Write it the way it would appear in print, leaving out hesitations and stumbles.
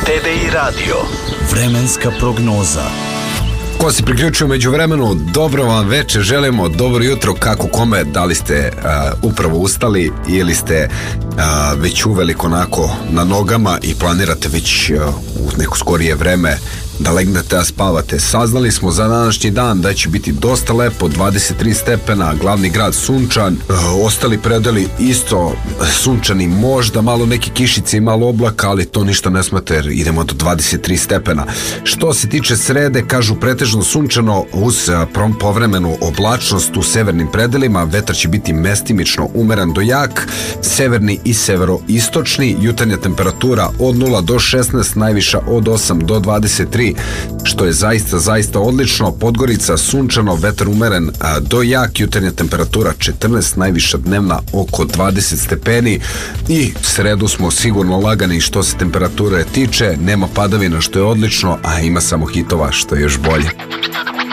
TDI Radio. Vremenska prognoza. Ko se priključio među vremenu, dobro vam večer, želimo dobro jutro, kako kome, da li ste upravo ustali ili ste već uveliko onako na nogama i planirate već u neko skorije vreme da legnete, a spavate. Saznali smo za današnji dan da će biti dosta lepo, 23 stepena, glavni grad sunčan, ostali predeli isto sunčani, možda malo neke kišice i malo oblaka, ali to ništa ne smeta jer idemo do 23 stepena. Što se tiče srede, kažu pretežno sunčano uz povremenu oblačnost u severnim predelima, vetar će biti mestimično umeren do jak, severni i severoistočni, jutarnja temperatura od 0 do 16, najviša od 8 do 23, što je zaista odlično. Podgorica sunčano, vetar umeren do jak, jutarnja temperatura 14, najviša dnevna oko 20 stepeni i sredu smo sigurno lagani što se temperature tiče, nema padavina što je odlično, a ima samo hitova što je još bolje.